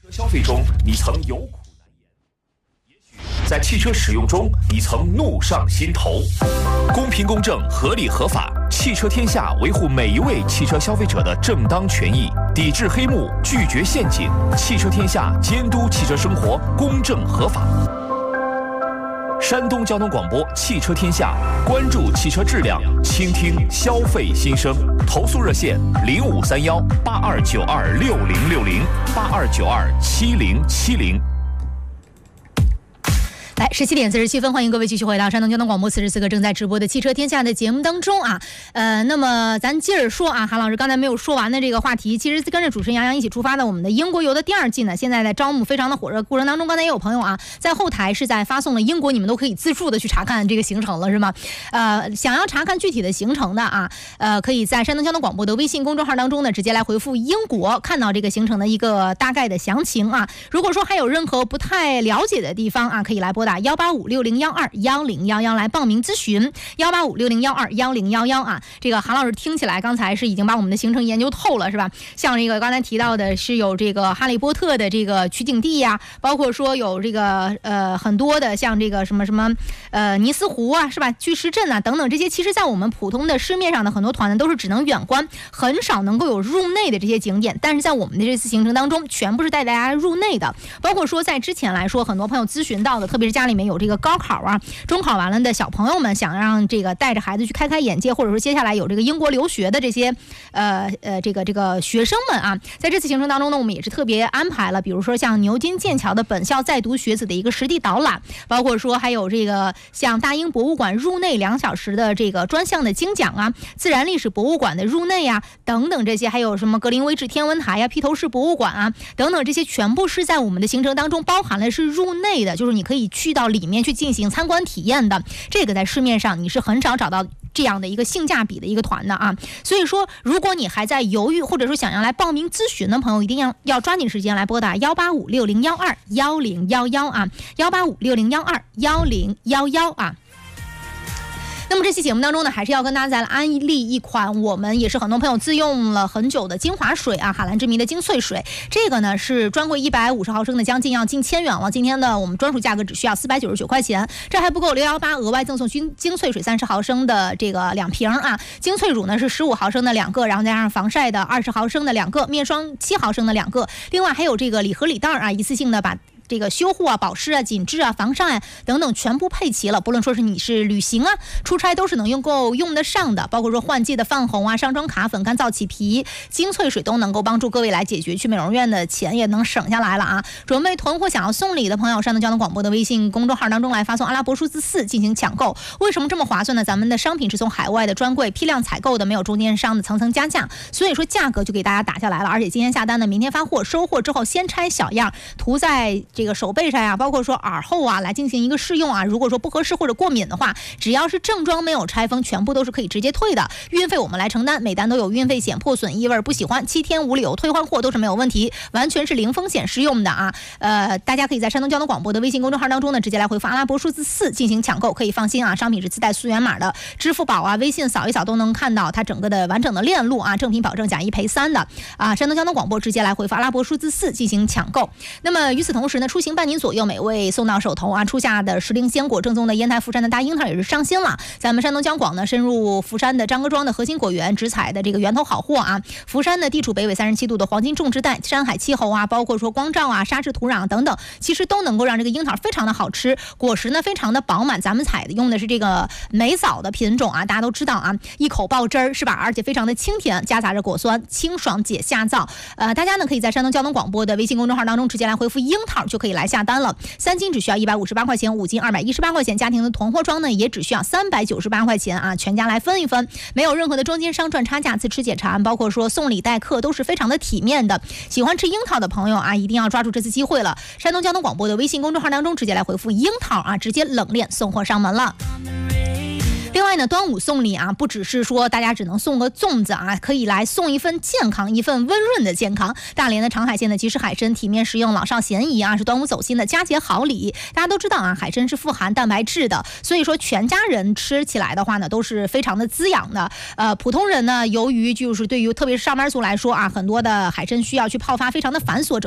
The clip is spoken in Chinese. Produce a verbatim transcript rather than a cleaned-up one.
消费中，你曾有苦难言；也许在汽车使用中，你曾怒上心头。公平公正、合理合法，汽车天下维护每一位汽车消费者的正当权益，抵制黑幕，拒绝陷阱。汽车天下监督汽车生活公正合法。山东交通广播汽车天下，关注汽车质量，倾听消费心声。投诉热线零五三幺八二九二六零六零八二九二七零七零。 来，十七点四十七分，欢迎各位继续回到山东交通广播此时此刻正在直播的汽车天下的节目当中啊。呃，那么咱接着说啊，韩老师刚才没有说完的这个话题，其实跟着主持人杨洋一起出发的我们的英国游的第二季呢，现在在招募非常的火热。过程当中，刚才也有朋友啊在后台是在发送了英国，你们都可以自助的去查看这个行程了，是吗？呃，想要查看具体的行程的啊，呃，可以在山东交通广播的微信公众号当中呢，直接来回复英国，看到这个行程的一个大概的详情啊。如果说还有任何不太了解的地方啊，可以来拨打幺八五六零幺二幺零幺幺来报名咨询，幺八五六零幺二幺零幺幺啊。这个韩老师听起来刚才是已经把我们的行程研究透了，是吧？像这个刚才提到的是有这个哈利波特的这个取景地呀、啊，包括说有这个呃很多的像这个什么什么呃尼斯湖啊，是吧？巨石阵啊等等这些，其实在我们普通的市面上的很多团呢都是只能远观，很少能够有入内的这些景点。但是在我们的这次行程当中，全部是带大家入内的，包括说在之前来说，很多朋友咨询到的，特别是家里面有这个高考啊、中考完了的小朋友们，想让这个带着孩子去开开眼界，或者说接下来有这个英国留学的这些呃呃这个这个学生们啊，在这次行程当中呢，我们也是特别安排了，比如说像牛津、剑桥的本校在读学子的一个实地导览，包括说还有这个像大英博物馆入内两小时的这个专项的精讲啊，自然历史博物馆的入内啊等等这些，还有什么格林威治天文台呀、披头士博物馆啊等等这些，全部是在我们的行程当中包含了是入内的，就是你可以去到里面去进行参观体验的。这个在市面上你是很少找到这样的一个性价比的一个团的啊。所以说如果你还在犹豫，或者说想要来报名咨询的朋友，一定要要抓紧时间来拨打幺八五六零幺二幺零幺幺啊，幺八五六零幺二幺零幺幺啊。那么这期节目当中呢，还是要跟大家再来安利一款我们也是很多朋友自用了很久的精华水啊，海蓝之谜的精粹水。这个呢是专柜一百五十毫升的，将近要近千元了。今天的我们专属价格只需要四百九十九块钱，这还不够，六一八额外赠送精精粹水三十毫升的这个两瓶啊，精粹乳呢是十五毫升的两个，然后加上防晒的二十毫升的两个，面霜七毫升的两个，另外还有这个礼盒礼袋啊，一次性的把这个修护啊、保湿啊、紧致啊、防晒啊等等全部配齐了，不论说是你是旅行啊、出差都是能用够用得上的，包括说换季的泛红啊、上妆卡粉、干燥起皮，精粹水都能够帮助各位来解决去美容院的钱也能省下来了啊！准备囤货想要送礼的朋友，山东交通广播的微信公众号当中来发送阿拉伯数字四进行抢购。为什么这么划算呢？咱们的商品是从海外的专柜批量采购的，没有中间商的层层加价，所以说价格就给大家打下来了。而且今天下单的，明天发货，收货之后先拆小样涂在这个手背上呀、啊，包括说耳后啊，来进行一个试用啊。如果说不合适或者过敏的话，只要是正装没有拆封，全部都是可以直接退的，运费我们来承担，每单都有运费险，破损异味不喜欢七天无理由退换货都是没有问题，完全是零风险适用的啊。呃，大家可以在山东交通广播的微信公众号当中呢，直接来回复阿拉伯数字四进行抢购，可以放心啊，商品是自带溯源码的，支付宝啊、微信扫一扫都能看到它整个的完整的链路啊，正品保证，假一赔三的啊。山东交通广播直接来回复阿拉伯数字四进行抢购。那么与此同时呢，出行半年左右，每位送到手头啊，初夏的时令鲜果正宗的烟台福山的大樱桃也是上新了。咱们山东江广呢，深入福山的张各庄的核心果园，直采的这个源头好货啊。福山的地处北纬三十七度的黄金种植带，山海气候啊，包括说光照啊、沙质土壤等等，其实都能够让这个樱桃非常的好吃，果实呢非常的饱满。咱们采的用的是这个美枣的品种啊，大家都知道啊，一口爆汁儿是吧？而且非常的清甜，夹杂着果酸，清爽解下燥。呃，大家呢可以在山东交通广播的微信公众号当中直接来回复樱桃，就可以来下单了。三斤只需要一百五十八块钱，五斤二百一十八块钱，家庭的囤货装呢也只需要三百九十八块钱啊，全家来分一分，没有任何的中间商赚差价，自吃解馋，包括说送礼待客都是非常的体面的。喜欢吃樱桃的朋友啊，一定要抓住这次机会了。山东交通广播的微信公众号当中直接来回复樱桃啊，直接冷链送货上门了。另外呢，端午送礼啊，不只是说大家只能送个粽子啊，可以来送一份健康，一份温润的健康。大连的长海鲜的即食海参，体面实用，老少咸宜啊，是端午走心的佳节好礼。大家都知道啊，海参是富含蛋白质的，所以说全家人吃起来的话呢，都是非常的滋养的。呃，普通人呢，由于就是对于特别是上班族来说啊，很多的海参需要去泡发，非常的繁琐，整